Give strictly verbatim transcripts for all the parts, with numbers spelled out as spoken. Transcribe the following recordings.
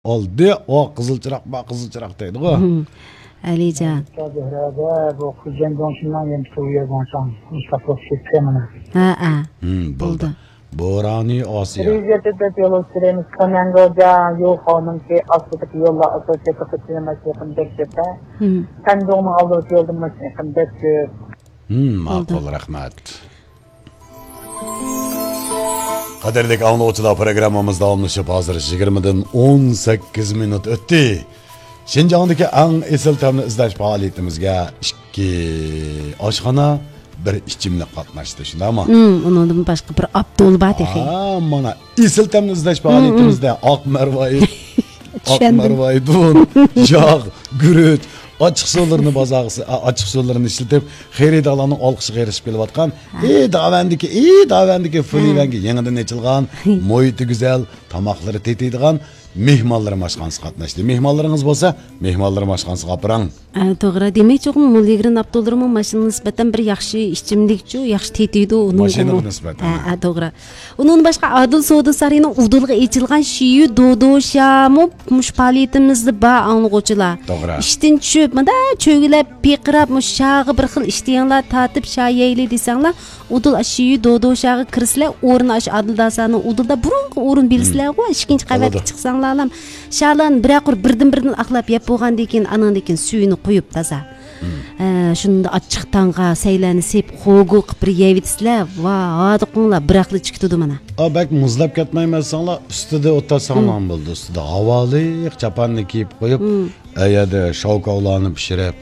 oldi. O Kızılçırak bak Kızılçırak deydi o. Alican. Bu kızın şundan yemiş uyuyor gonsan. Mustafa Şükreman'a. Ha ha. Hmm, buldu. Borani Asya. Rüzgarda da yol süremiz Kanyango'da yol hanım ki aslık yolla asosiye kapatılmak yakın beklepe. Sen de onu alıp yoldum yakın bekle. Hmm, makul rahmet. Qadrdagi anglovchilar programmamiz davomlashib hozir yigirmadan o'n sakkiz minut o'tdi. Shinjongdagi ang esil ta'mni izlash faoliyatimizga ikki oshxona bir ichimlik qatnashdi, shundaymi? Hmm, undan boshqa bir Abdul Batihi. Ha, mana esil ta'mni izlash faoliyatimizda oq marvoy, oq marvoy dun, yog', gurut, ochiq suvlarni bozog'isi, ochiq suvlarni ishlatib, xaridorlarning olqishiga erishib kelayotgan, ey davandiki, ey davandiki Fulivanga yangidan ochilgan, muhiti go'zal, tomoqlari tetiydigan mehmonlar mashqanasi qatnashdi. Mehmonlaringiz bo'lsa, mehmonlar mashqanasiga opiring. To'g'ri, demakchi, Mulligrin Abdulrahman mashina nisbatan bir yaxshi ichimlikchi, yaxshi tetiydi uni. Mashinaga nisbatan. Ha, to'g'ri. Undan boshqa Adil Savdo saroyining udulga echilgan shiyu dodo shamu mush faoliyatimizda ba anglovchilar. To'g'ri. Ishdan tushib, mana cho'gilab, piqirab, mushag'i bir xil ishtiyanlar tatib shayayli desanglar, udul shiyu dodo shag'i kirsizlar, o'rni ash Adil dasani udulda burungi o'rin bilsizlar, ikkinchi qavatga chiqsang alam shalan biraqur birdan birdan aqlab yap bo'lgandan keyin anandan suyini quyib taza. Shunda ochiqtanga saylani sep xo'gu qilib bir yeyvitsizlar va hodiqinglar biraqli chiqdi mana. A bak muzlab ketmaymasanlar ustida o'tasanlar bo'ldi. Ustida havoliq chapanni kiyib qo'yib, ayada shovkovlarni pishirib,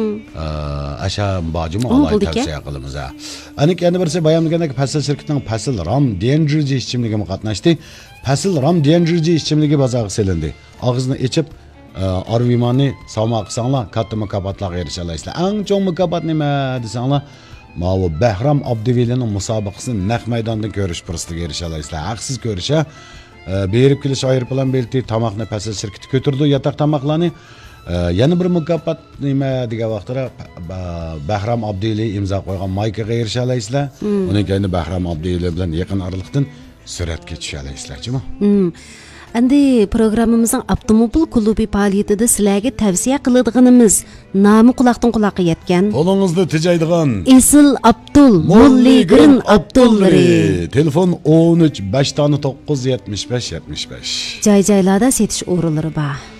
asha bojim olay tavsiya qilamiz. Anik endi birisi bayonlagandek Fasl shirkatining Fasl Ram Denjirji ichimligiga qatnashdi. Fasl Ram Denjirji ichimligi bozorga selindi. Og'izni ichib arvimani savmo qilsanglar, katta mukofotlarga erisha olasizlar. Eng chong mukofot nima desanglar, mana Bahram Abduvelining musobaqasini naq maydonda ko'rish fursatiga erisha olasizlar. Haqsiz ko'risha, berib kelish aeroplan belti tomoqni Fasl shirkati ko'tirdi, yotoq tomoqlarni. Yana bir mukofot nima degan vaqtda Bahram Abduveli imzo qo'ygan maykaga erisha olasizlar. Uning keyin Bahram Abduveli bilan yaqin oraliqdan suratga tusha olasizlar-chi? Endi programmamizning avtomobil klubi faoliyatida sizlarga tavsiya qiladiganimiz nomi quloqdan quloqqa yetgan. Qo'lingizni tejaydigan Esil Abdul Mulligrin Abdullari. Telefon o'n uch besh to'qqiz yetmish besh yetmish besh. Joy-joylarda setish o'rinlari bor.